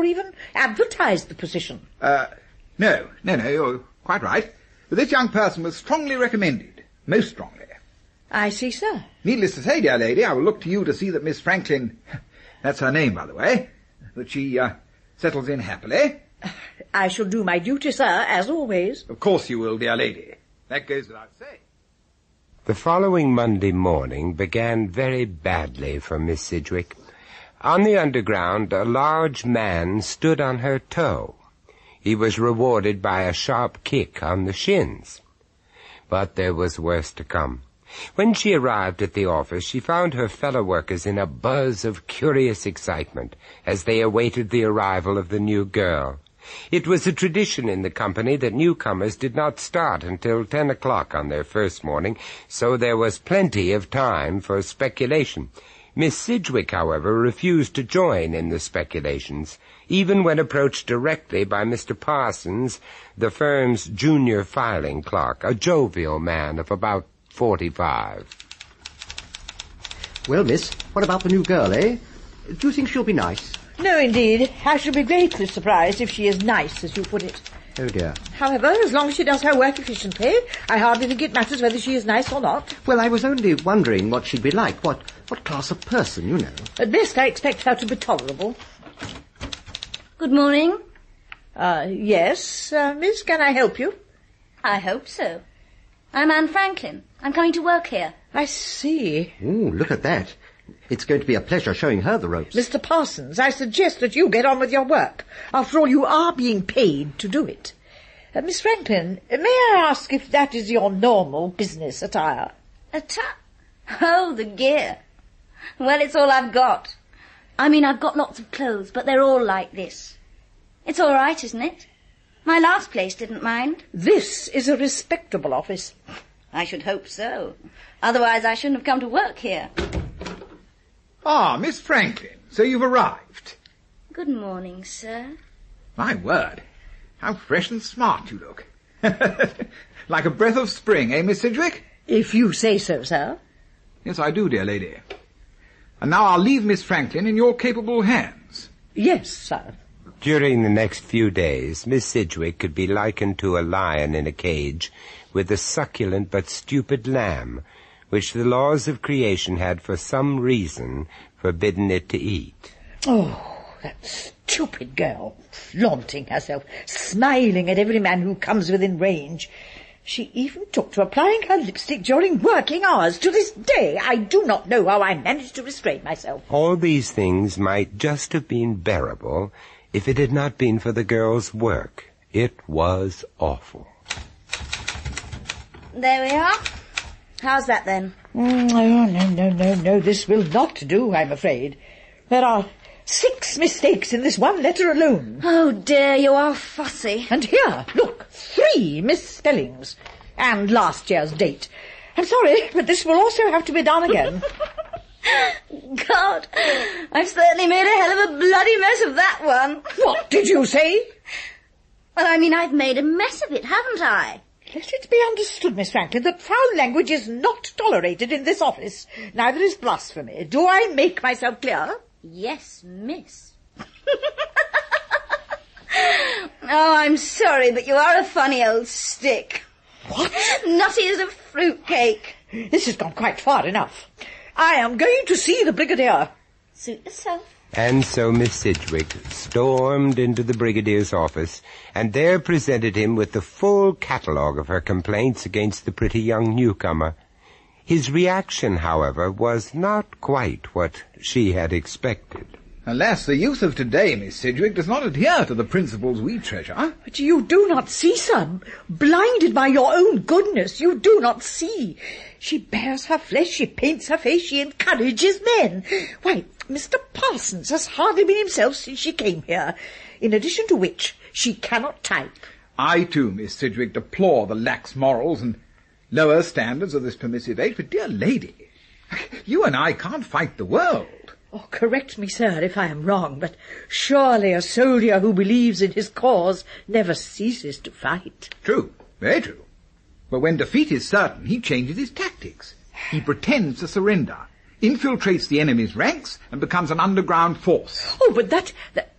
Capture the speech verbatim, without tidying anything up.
or even advertised the position. Uh, no, no, no, you're quite right. But this young person was strongly recommended, most strongly. I see, sir. Needless to say, dear lady, I will look to you to see that Miss Franklin, that's her name, by the way, that she uh, settles in happily. I shall do my duty, sir, as always. Of course you will, dear lady. That goes without saying. The following Monday morning began very badly for Miss Sidgwick. On the underground, a large man stood on her toe. He was rewarded by a sharp kick on the shins. But there was worse to come. When she arrived at the office, she found her fellow workers in a buzz of curious excitement as they awaited the arrival of the new girl. It was a tradition in the company that newcomers did not start until ten o'clock on their first morning, so there was plenty of time for speculation. Miss Sidgwick, however, refused to join in the speculations, even when approached directly by Mister Parsons, the firm's junior filing clerk, a jovial man of about forty-five. Well, miss, what about the new girl, eh? Do you think she'll be nice? No, indeed. I shall be greatly surprised if she is nice, as you put it. Oh, dear. However, as long as she does her work efficiently, I hardly think it matters whether she is nice or not. Well, I was only wondering what she'd be like. What, what class of person, you know. At best, I expect her to be tolerable. Good morning. Uh, yes, uh, miss, can I help you? I hope so. I'm Anne Franklin. I'm coming to work here. I see. Ooh, look at that. It's going to be a pleasure showing her the ropes. Mister Parsons, I suggest that you get on with your work. After all, you are being paid to do it. Uh, Miss Franklin, may I ask if that is your normal business attire? Attire? Oh, the gear. Well, it's all I've got. I mean, I've got lots of clothes, but they're all like this. It's all right, isn't it? My last place didn't mind. This is a respectable office. I should hope so. Otherwise, I shouldn't have come to work here. Ah, Miss Franklin, so you've arrived. Good morning, sir. My word, how fresh and smart you look. Like a breath of spring, eh, Miss Sidgwick? If you say so, sir. Yes, I do, dear lady. And now I'll leave Miss Franklin in your capable hands. Yes, sir. During the next few days, Miss Sidgwick could be likened to a lion in a cage with a succulent but stupid lamb, which the laws of creation had for some reason forbidden it to eat. Oh, that stupid girl, flaunting herself, smiling at every man who comes within range. She even took to applying her lipstick during working hours. To this day, I do not know how I managed to restrain myself. All these things might just have been bearable if it had not been for the girl's work. It was awful. There we are. How's that, then? Mm, oh, no, no, no, no, this will not do, I'm afraid. There are six mistakes in this one letter alone. Oh, dear, you are fussy. And here, look, three misspellings. And last year's date. I'm sorry, but this will also have to be done again. God, I've certainly made a hell of a bloody mess of that one. What did you say? Well, I mean, I've made a mess of it, haven't I? Let it be understood, Miss Franklin, that foul language is not tolerated in this office. Neither is blasphemy. Do I make myself clear? Yes, miss. Oh, I'm sorry, but you are a funny old stick. What? Nutty as a fruitcake. This has gone quite far enough. I am going to see the Brigadier. Suit yourself. And so Miss Sidgwick stormed into the Brigadier's office, and there presented him with the full catalogue of her complaints against the pretty young newcomer. His reaction, however, was not quite what she had expected. Alas, the youth of today, Miss Sidgwick, does not adhere to the principles we treasure. But you do not see, sir. Blinded by your own goodness, you do not see. She bears her flesh, she paints her face, she encourages men. Why, Mister Parsons has hardly been himself since she came here. In addition to which, she cannot type. I, too, Miss Sidgwick, deplore the lax morals and lower standards of this permissive age. But, dear lady, you and I can't fight the world. Oh, correct me, sir, if I am wrong, but surely a soldier who believes in his cause never ceases to fight. True, very true. But when defeat is certain, he changes his tactics. He pretends to surrender, infiltrates the enemy's ranks, and becomes an underground force. Oh, but that... that